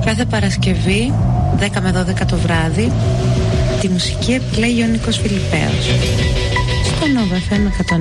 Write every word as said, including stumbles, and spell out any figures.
Κάθε Παρασκευή δέκα με δώδεκα το βράδυ τη μουσική επιλέγει ο Νίκος Φιλιππέος στο Nova εφ εμ εκατόν